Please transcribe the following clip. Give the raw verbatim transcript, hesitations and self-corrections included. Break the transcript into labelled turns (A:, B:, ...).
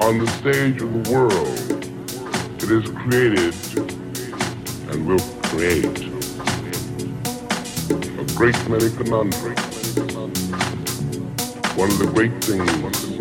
A: On the stage of the world, it is created and will create a great many conundrums. One of the great things